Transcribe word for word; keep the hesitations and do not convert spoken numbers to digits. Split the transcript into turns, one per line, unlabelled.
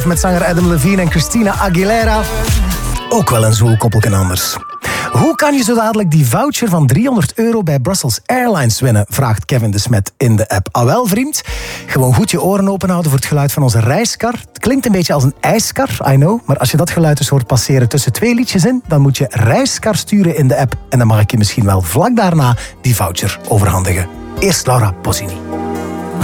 Met zanger Adam Levine en Christina Aguilera. Ook wel een zwoel koppelken anders. Hoe kan je zo dadelijk die voucher van driehonderd euro bij Brussels Airlines winnen? Vraagt Kevin de Smet in de app. Ah wel, vriend. Gewoon goed je oren open houden voor het geluid van onze reiskar. Het klinkt een beetje als een ijskar, I know. Maar als je dat geluid dus hoort passeren tussen twee liedjes in, dan moet je reiskar sturen in de app. En dan mag ik je misschien wel vlak daarna die voucher overhandigen. Eerst Laura Pausini.